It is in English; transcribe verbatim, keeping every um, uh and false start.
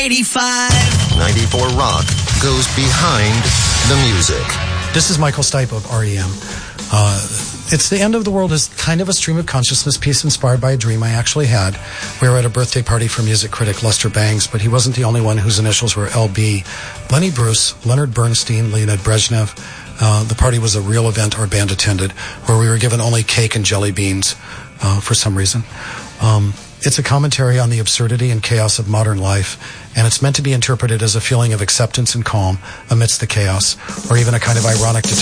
eighty-five. ninety-four Rock goes behind the music. This is Michael Stipe of R E M. Uh, it's the End of the World is kind of a stream of consciousness piece inspired by a dream I actually had. We were at a birthday party for music critic Lester Bangs, but he wasn't the only one whose initials were L B. Lenny Bruce, Leonard Bernstein, Leonid Brezhnev. Uh, the party was a real event our band attended, where we were given only cake and jelly beans uh, for some reason. Um, it's a commentary on the absurdity and chaos of modern life, and it's meant to be interpreted as a feeling of acceptance and calm amidst the chaos, or even a kind of ironic